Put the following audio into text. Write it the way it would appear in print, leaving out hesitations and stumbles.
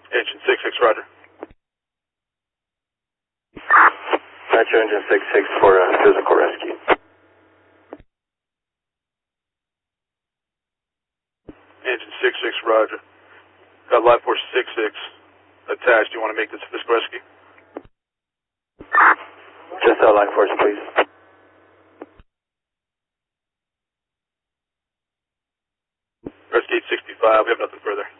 Engine 66, roger. Metro Engine 66 for physical rescue. Engine 66, roger. Got Life Force 66 attached. Do you want to make this a physical rescue? Just Life Force, please. Rescue 865, we have nothing further.